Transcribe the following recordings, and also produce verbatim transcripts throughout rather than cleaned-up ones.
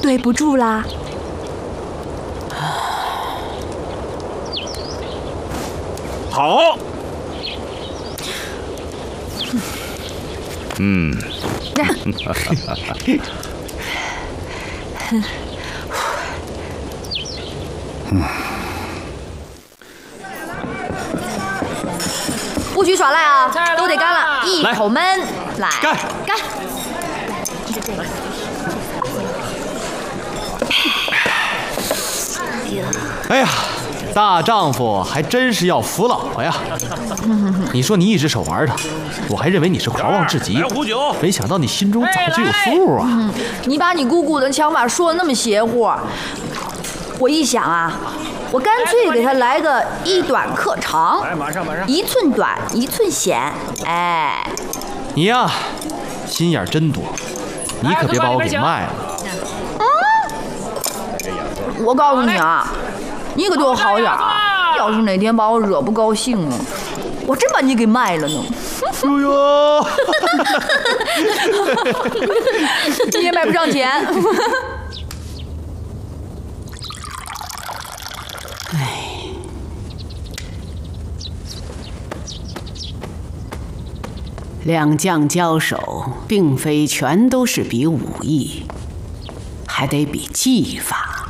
对不住啦。 好。嗯。 不许耍赖啊！都得干了，一口闷。来， 干干！ 哎呀，大丈夫还真是要服老婆呀！你说你一只手玩他，我还认为你是狂妄至极，没想到你心中早就有数啊！ 嗯、你把你姑姑的想法说的那么邪乎，我一想啊。我干脆给他来个一短克长，一寸短一寸显。哎， 你呀，心眼真多，你可别把我给卖了。 嗯，我告诉你啊，你可对我好点啊！要是哪天把我惹不高兴了，我真把你给卖了呢。 哟哟， 你也买不上钱。 哎。两将交手，并非全都是比武艺，还得比技法。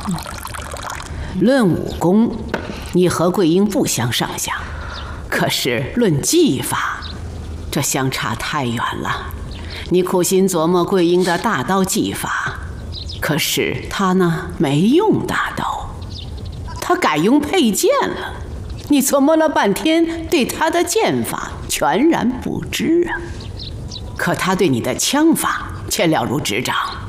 论武功，你和桂英不相上下，可是论技法，这相差太远了。你苦心琢磨桂英的大刀技法，可是她呢，没用大刀，她改用佩剑了。你琢磨了半天，对她的剑法全然不知啊。可她对你的枪法却了如指掌。